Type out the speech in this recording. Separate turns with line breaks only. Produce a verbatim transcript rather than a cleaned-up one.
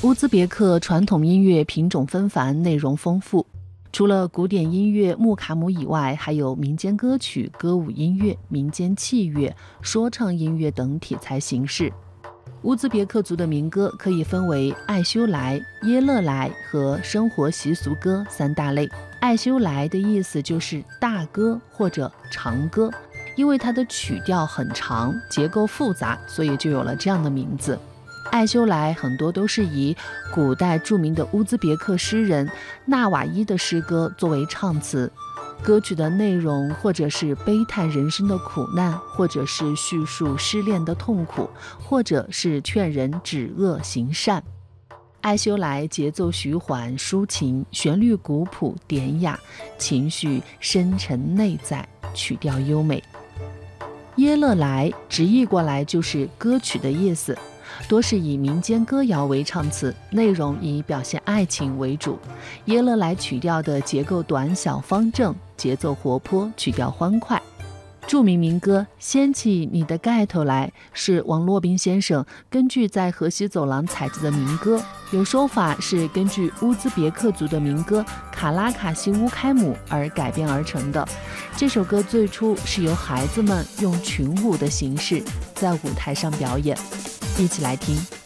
乌兹别克传统音乐品种纷繁，内容丰富。除了古典音乐木卡姆以外，还有民间歌曲、歌舞音乐、民间器乐、说唱音乐等题材形式。乌兹别克族的民歌可以分为艾修莱、耶勒莱和生活习俗歌三大类。艾修莱的意思就是大歌或者长歌，因为它的曲调很长，结构复杂，所以就有了这样的名字。艾修莱很多都是以古代著名的乌兹别克诗人纳瓦伊的诗歌作为唱词，歌曲的内容或者是悲叹人生的苦难，或者是叙述失恋的痛苦，或者是劝人止恶行善。艾修莱节奏徐缓抒情，旋律古朴典雅，情绪深沉内在，曲调优美。耶勒莱直译过来就是歌曲的意思，多是以民间歌谣为唱词，内容以表现爱情为主。耶勒莱曲调的结构短小方正，节奏活泼，曲调欢快。著名民歌《掀起你的盖头来》是王洛宾先生根据在河西走廊采集的民歌，有说法是根据乌兹别克族的民歌《卡拉卡西乌开姆》而改编而成的。这首歌最初是由孩子们用群舞的形式在舞台上表演，一起来听。